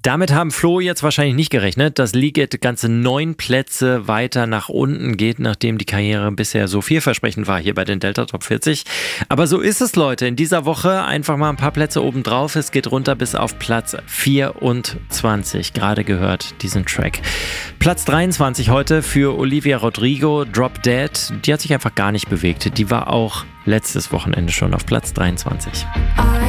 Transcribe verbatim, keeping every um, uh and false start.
Damit haben Flo jetzt wahrscheinlich nicht gerechnet, dass Liget ganze neun Plätze weiter nach unten geht, nachdem die Karriere bisher so vielversprechend war hier bei den Delta Top vierzig. Aber so ist es, Leute. In dieser Woche einfach mal ein paar Plätze oben drauf. Es geht runter bis auf Platz vierundzwanzig. Gerade gehört diesen Track. Platz dreiundzwanzig heute für Olivia Rodrigo, Drop Dead. Die hat sich einfach gar nicht bewegt. Die war auch letztes Wochenende schon auf Platz dreiundzwanzig.